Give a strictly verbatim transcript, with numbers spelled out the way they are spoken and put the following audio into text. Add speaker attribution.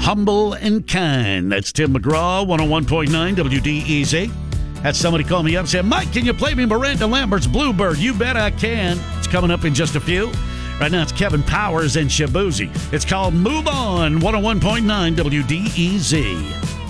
Speaker 1: Humble and Kind. That's Tim McGraw, one oh one point nine W D E Z. Had somebody call me up and say, Mike, can you play me Miranda Lambert's Bluebird? You bet I can. It's coming up in just a few. Right now it's Kevin Powers and Shabuzi. It's called Move On, one oh one point nine W D E Z.